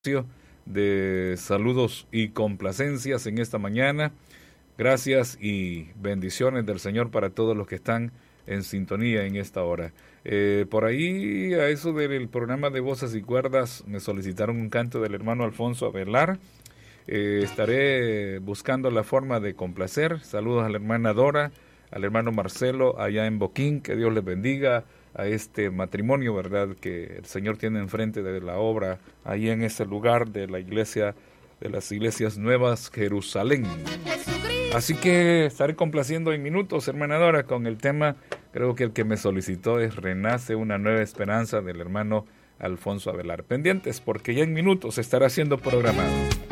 de saludos y complacencias en esta mañana. Gracias y bendiciones del Señor para todos los que están en sintonía en esta hora. Por ahí, a eso del programa de Voces y Cuerdas, me solicitaron un canto del hermano Alfonso Avelar. Estaré buscando la forma de complacer. Saludos a la hermana Dora, al hermano Marcelo allá en Boquín, que Dios les bendiga a este matrimonio, ¿verdad?, que el Señor tiene enfrente de la obra, ahí en ese lugar de la iglesia, de las iglesias nuevas Jerusalén. Así que estaré complaciendo en minutos, hermana Dora, con el tema, creo que el que me solicitó es Renace una nueva esperanza, del hermano Alfonso Avelar. Pendientes, porque ya en minutos estará siendo programado.